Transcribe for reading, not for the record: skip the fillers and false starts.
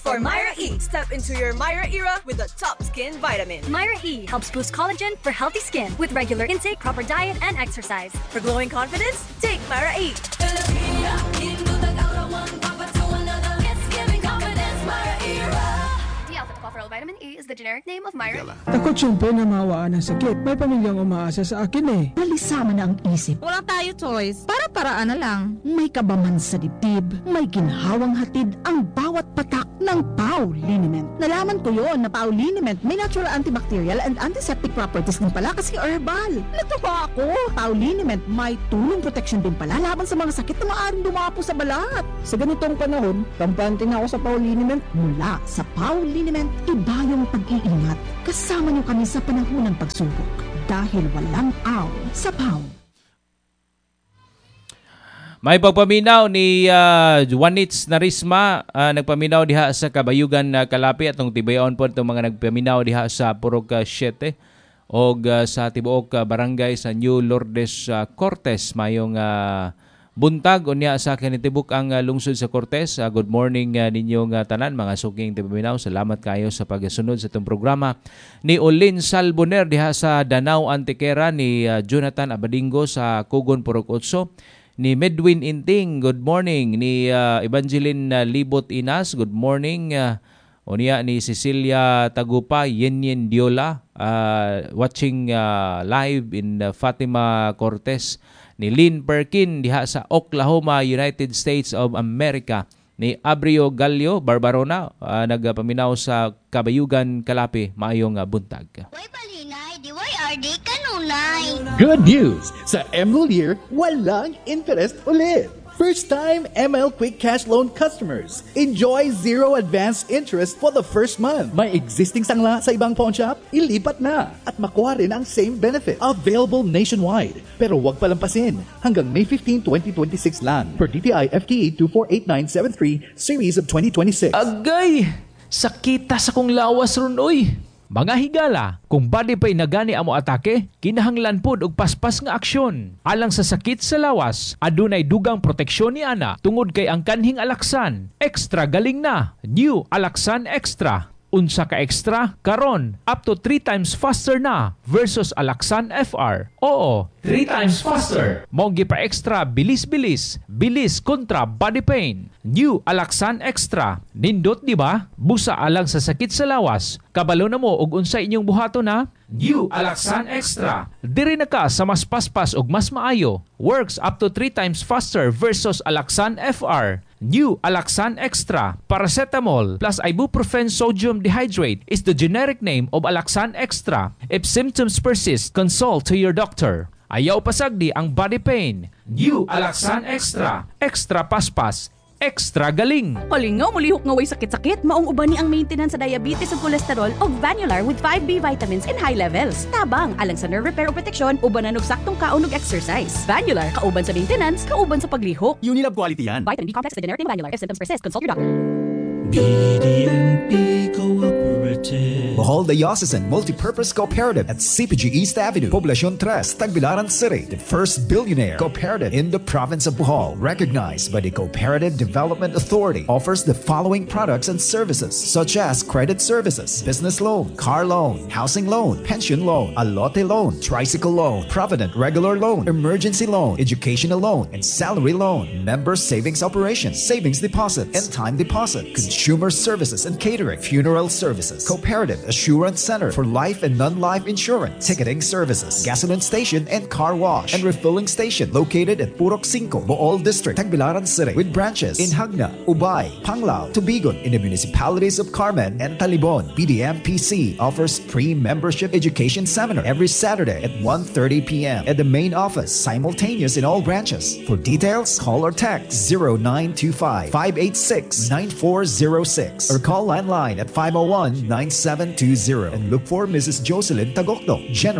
For Myra E, step into your Myra era with the top skin vitamin. Myra E helps boost collagen for healthy skin with regular intake, proper diet, and exercise. For glowing confidence, take Myra E. Vitamin E is the generic name of Myra E. Takot siyempre na mawaan ng sakit. May pamilyang umaasa sa akin eh. Malisama na ang isip. Wala tayo choice. Para-paraan na lang. May kabaman sa dibdib. May ginhawang hatid ang bawat patak ng Pau Liniment. Nalaman ko yon na Pau Liniment may natural antibacterial and antiseptic properties din pala kasi herbal. Natuwa ako. Pau Liniment may tulong protection din pala laban sa mga sakit na maaaring dumapo sa balat. Sa ganitong panahon, kampante na ako sa Pau Liniment. Mula sa Pau Liniment, iba yung pag-iingat. Kasama niyo kami sa panahon ng pagsubok. Dahil walang aw sa Pau. May pagpaminaw ni Juanitz Narisma, nagpaminaw diha sa Kabayugan Kalapi atong tibayon po itong mga nagpaminaw diha sa Purok 7 o sa tibuok barangay sa New Lourdes Cortes. Mayong buntag unya sa kinitibuk ang lungsod sa Cortes. Good morning ninyong tanan mga suking tibaminaw. Salamat kayo sa pagsunod sa itong programa. Ni Olin Salboner diha sa Danau Antiquera, ni Jonathan Abadingo sa Kugon Purok 8. Ni Medwin Inting, good morning. Ni Evangeline Libot Inas, good morning. Unya ni Cecilia Tagupa, Yenyen Diola, watching live in Fatima Cortes. Ni Lynn Perkin diha sa Oklahoma, United States of America. Ni Abrio Gallo Barbarona, nagpaminaw sa Kabayugan Kalapi. Maayong buntag. Good news! Sa Emerald Year, walang interest ulit. First-time ML Quick Cash Loan customers. Enjoy zero advance interest for the first month. May existing sangla sa ibang pawn shop? Ilipat na at makuha rin ang same benefit. Available nationwide. Pero huwag palampasin. Hanggang May 15, 2026 lang. Per DTI FTE 248973 Series of 2026. Agay! Sakita sa kong lawas ron, oy! Mga higala, kung body pa'y nagani amo atake, kinahanglan pod og paspas nga aksyon. Alang sa sakit sa lawas, adunay dugang proteksyon ni ana tungod kay ang kanhing Alaxan. Extra galing na. New Alaxan Extra. Unsa ka extra? Karon, up to 3 times faster na versus Alaxan FR. Oo, 3 times faster. Monggi pa extra, bilis-bilis. Bilis kontra body pain. New Alaxan Extra. Nindot di ba? Busa alang sa sakit sa lawas. Kabalo na mo og unsa inyong buhato na? New Alaxan Extra. Diri na ka sa mas paspas og mas maayo. Works up to 3 times faster versus Alaxan FR. New Alaxan Extra. Paracetamol plus ibuprofen sodium dehydrate is the generic name of Alaxan Extra. If symptoms persist, consult to your doctor. Ayaw pasagdi ang body pain. New Alaxan Extra. Extra paspas. Extra galing. Kalingaw, mulihok nga way sakit-sakit. Maong uban ni ang maintenance sa diabetes ug cholesterol og Vanular with 5B vitamins in high levels. Tabang, alang sa nerve repair o protection, ubanan og saktong kaon ug exercise. Vanular, kauban sa maintenance, kauban sa paglihok. Unilab quality yan. Vitamin B complex is the generic name Vanular. If symptoms persist, consult your doctor. BDMP Cooperative. Bohol Diocesan Multipurpose Cooperative at CPG East Avenue, Poblacion 3, Tagbilaran City. The first billionaire cooperative in the province of Bohol, recognized by the Cooperative Development Authority, offers the following products and services such as credit services, business loan, car loan, housing loan, pension loan, alote loan, tricycle loan, provident regular loan, emergency loan, educational loan, and salary loan, member savings operations, savings deposit, and time deposit, consumer services and catering, funeral services, Cooperative Assurance Center for life and non-life insurance, ticketing services, gasoline station and car wash, and refilling station located at Purok 5, Bohol District, Tagbilaran City, with branches in Hagna, Ubay, Panglao, Tubigon, in the municipalities of Carmen and Talibon. BDMPC offers free membership education seminar every Saturday at 1:30 p.m. at the main office, simultaneous in all branches. For details, call or text 0925-586-9406 or call landline at 501-9720 and look for Mrs. Jocelyn Tagokdo, General